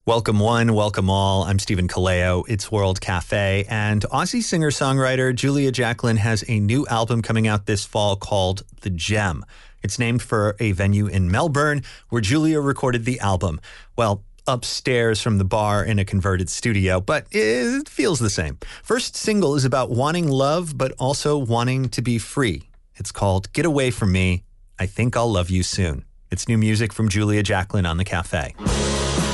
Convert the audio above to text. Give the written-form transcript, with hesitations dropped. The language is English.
Welcome one, welcome all. I'm Stephen Kaleo. It's World Cafe. And Aussie singer-songwriter Julia Jacklin has a new album coming out this fall called The Gem. It's named for a venue in Melbourne where Julia recorded the album. Well, upstairs from the bar in a converted studio, but it feels the same. First single is about wanting love, but also wanting to be free. It's called Get Away From Me. I Think I'll Love You Soon. It's new music from Julia Jacklin on The Cafe.